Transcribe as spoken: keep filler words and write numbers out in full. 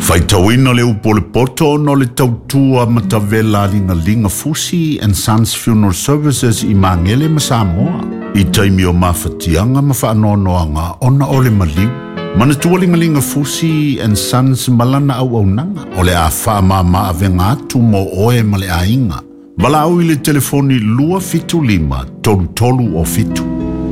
Faitawina le upo le poto no le tautua matavela linga linga Fusi and Sons Funeral Services I Mangele ma Samoa. I taimi o mawhatianga ma whaanoanoanga ona o le maliu. Manatua linga linga Fusi and Sons malana au au nanga. O le a wha ma ma avenga atu mo oe ma le ainga. Wala au I le telefoni lua fitu lima tolu tolu o fitu.